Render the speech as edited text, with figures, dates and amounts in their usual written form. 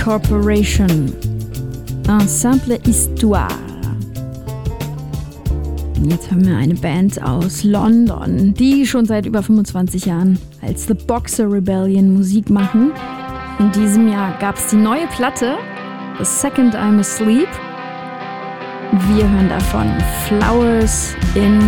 Corporation. Un simple histoire. Jetzt haben wir eine Band aus London, die schon seit über 25 Jahren als The Boxer Rebellion Musik machen. In diesem Jahr gab es die neue Platte, The Second I'm Asleep. Wir hören davon Flowers in